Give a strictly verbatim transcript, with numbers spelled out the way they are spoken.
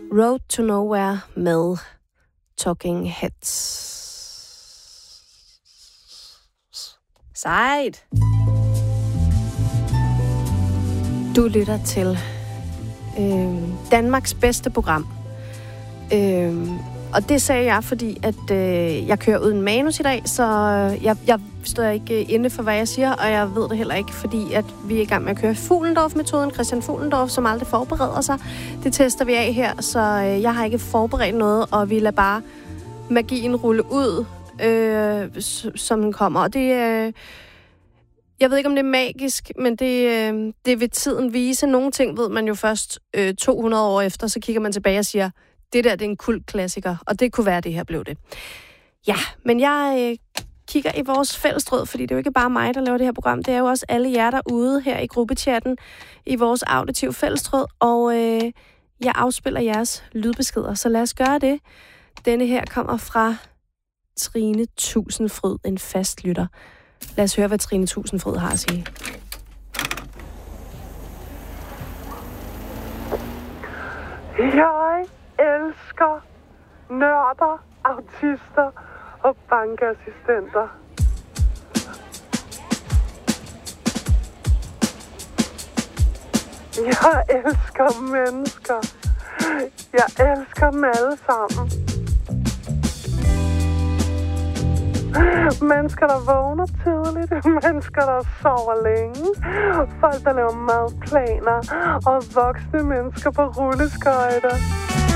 Road to Nowhere med Talking Heads. Sejt! Du lytter til øh, Danmarks bedste program. Øh, og det sagde jeg, fordi at øh, jeg kører uden manus i dag, så jeg, jeg står ikke inde for, hvad jeg siger, og jeg ved det heller ikke, fordi at vi er i gang med at køre Fuglendorf-metoden. Christian Fuglendorf, som aldrig forbereder sig. Det tester vi af her, så øh, jeg har ikke forberedt noget, og vi lader bare magien rulle ud, øh, som den kommer. Og det øh, jeg ved ikke, om det er magisk, men det, øh, det vil tiden vise. Nogle ting ved man jo først øh, to hundrede år efter, så kigger man tilbage og siger, det der, det er en kultklassiker, og det kunne være, det her blev det. Ja, men jeg øh, kigger i vores fællestråd, fordi det er jo ikke bare mig, der laver det her program, det er jo også alle jer derude her i gruppechatten i vores auditive fællestråd, og øh, jeg afspiller jeres lydbeskeder, så lad os gøre det. Denne her kommer fra Trine Tusindfryd, en fast lytter. Lad os høre, hvad Trine Tusindfryd har at sige. Jeg elsker nørder, autister og bankassistenter. Jeg elsker mennesker. Jeg elsker dem alle sammen. Mennesker, der vågner tidligt. Mennesker, der sover længe. Folk, der laver madplaner. Og voksne mennesker på rulleskøjter.